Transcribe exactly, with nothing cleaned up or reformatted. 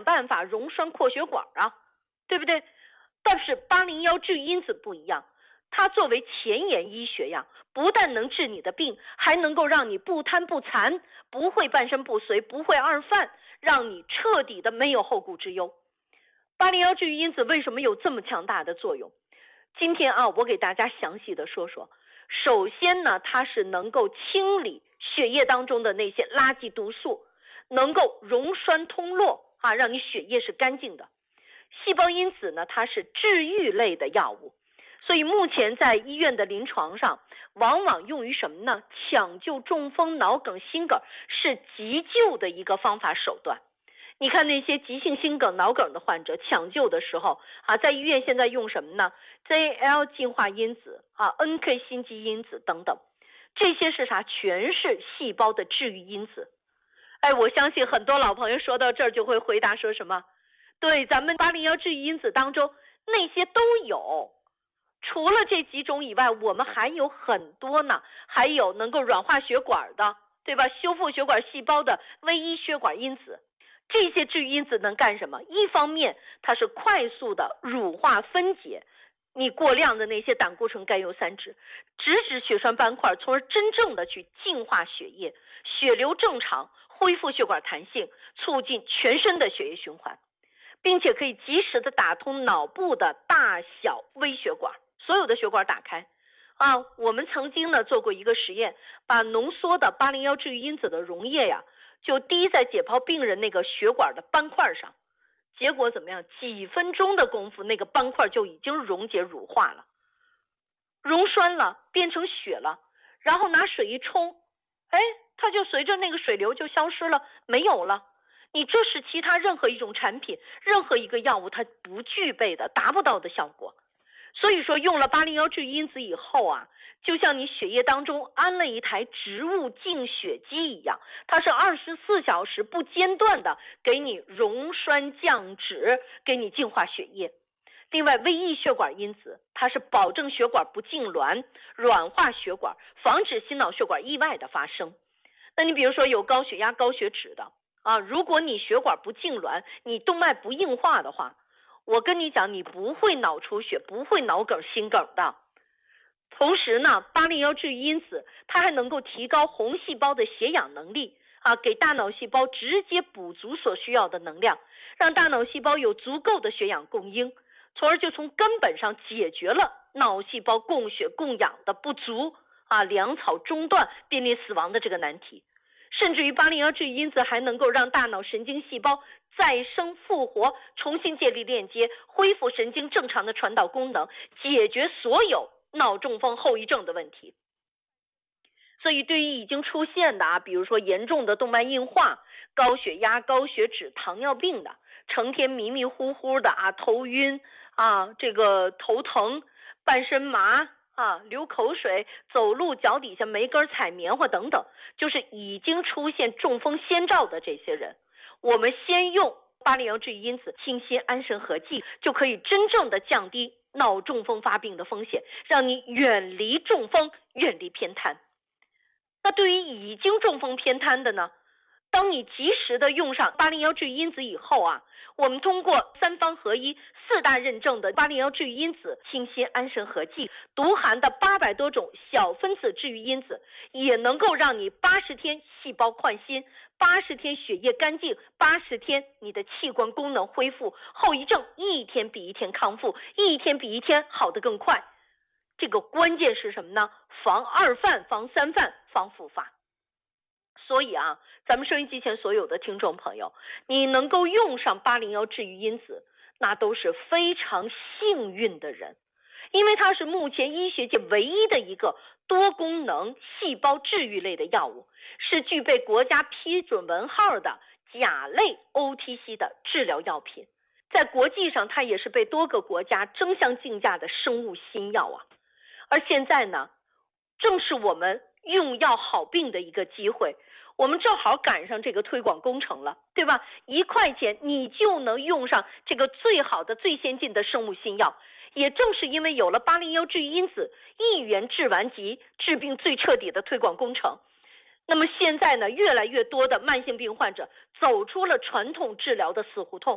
办法溶栓扩血管啊，对不对？但是八零幺治愈因子不一样，它作为前沿医学呀，不但能治你的病，还能够让你不瘫不残，不会半身不遂，不会二犯，让你彻底的没有后顾之忧。八零幺治愈因子为什么有这么强大的作用？今天啊，我给大家详细的说说。首先呢，它是能够清理血液当中的那些垃圾毒素，能够溶栓通络啊，让你血液是干净的。细胞因子呢，它是治愈类的药物，所以目前在医院的临床上，往往用于什么呢？抢救中风、脑梗、心梗，是急救的一个方法手段。你看那些急性心梗、脑梗的患者抢救的时候啊，在医院现在用什么呢？ Z L 进化因子啊 ，N K 心肌因子等等，这些是啥？全是细胞的治愈因子。哎，我相信很多老朋友说到这儿就会回答说什么？对，咱们八零幺治愈因子当中那些都有，除了这几种以外，我们还有很多呢，还有能够软化血管的，对吧？修复血管细胞的唯一血管因子。这些治愈因子能干什么？一方面它是快速的乳化分解你过量的那些胆固醇、甘油三酯，直指血栓斑块，从而真正的去净化血液，血流正常，恢复血管弹性，促进全身的血液循环，并且可以及时的打通脑部的大小微血管，所有的血管打开啊。我们曾经呢做过一个实验，把浓缩的八零幺治愈因子的溶液呀就滴在解剖病人那个血管的斑块上，结果怎么样？几分钟的功夫，那个斑块就已经溶解乳化了，溶栓了，变成血了，然后拿水一冲，哎，它就随着那个水流就消失了，没有了。你这是其他任何一种产品、任何一个药物它不具备的、达不到的效果。所以说用了八零幺治愈因子以后啊，就像你血液当中安了一台植物净血机一样，它是二十四小时不间断的给你溶栓降脂，给你净化血液。另外微异血管因子，它是保证血管不痉挛，软化血管，防止心脑血管意外的发生。那你比如说有高血压、高血脂的啊，如果你血管不痉挛，你动脉不硬化的话，我跟你讲，你不会脑出血，不会脑梗、心梗的。同时呢，八零幺治愈因子它还能够提高红细胞的血氧能力啊，给大脑细胞直接补足所需要的能量，让大脑细胞有足够的血氧供应，从而就从根本上解决了脑细胞供血供氧的不足啊，粮草中断濒临死亡的这个难题。甚至于八零幺治愈因子还能够让大脑神经细胞再生复活，重新建立链接，恢复神经正常的传导功能，解决所有脑中风后遗症的问题。所以对于已经出现的啊，比如说严重的动脉硬化、高血压、高血脂、糖尿病的，成天迷迷糊糊的啊，头晕啊，这个头疼、半身麻啊，流口水，走路脚底下没根踩棉花等等，就是已经出现中风先兆的这些人，我们先用八零幺治愈因子清心安神合剂，就可以真正的降低脑中风发病的风险，让你远离中风，远离偏瘫。那对于已经中风偏瘫的呢，当你及时的用上八零幺治愈因子以后啊，我们通过三方合一、四大认证的八零幺治愈因子清心安神合剂，独含的八百多种小分子治愈因子，也能够让你八十天细胞焕新，八十天血液干净，八十天你的器官功能恢复，后遗症一天比一天康复，一天比一天好得更快。这个关键是什么呢？防二犯，防三犯，防复发。所以啊，咱们收音机前所有的听众朋友，你能够用上八零幺治愈因子，那都是非常幸运的人，因为它是目前医学界唯一的一个多功能细胞治愈类的药物，是具备国家批准文号的甲类 O T C 的治疗药品，在国际上它也是被多个国家争相竞价的生物新药啊。而现在呢，正是我们用药好病的一个机会，我们正好赶上这个推广工程了，对吧？一块钱你就能用上这个最好的最先进的生物新药。也正是因为有了八零幺治愈因子一元治完疾，治病最彻底的推广工程，那么现在呢，越来越多的慢性病患者走出了传统治疗的死胡同。